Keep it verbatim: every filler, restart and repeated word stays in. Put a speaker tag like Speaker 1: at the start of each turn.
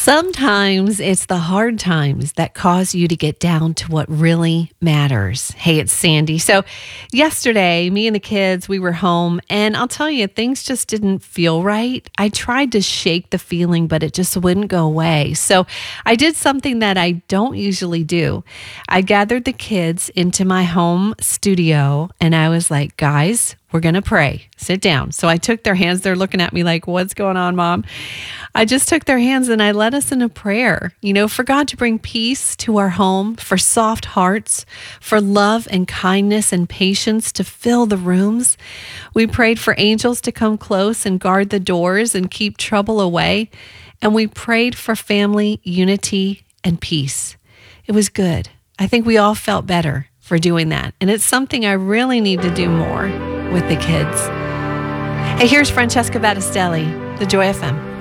Speaker 1: Sometimes it's the hard times that cause you to get down to what really matters. Hey, it's Sandy. So, yesterday, me and the kids, we were home, and I'll tell you, things just didn't feel right. I tried to shake the feeling, but it just wouldn't go away. So, I did something that I don't usually do. I gathered the kids into my home studio, and I was like, guys, we're going to pray. Sit down. So I took their hands. They're looking at me like, what's going on, Mom? I just took their hands and I led us in a prayer, you know, for God to bring peace to our home, for soft hearts, for love and kindness and patience to fill the rooms. We prayed for angels to come close and guard the doors and keep trouble away. And we prayed for family unity and peace. It was good. I think we all felt better for doing that. And it's something I really need to do more with the kids. Hey, here's Francesca Battistelli, the Joy F M.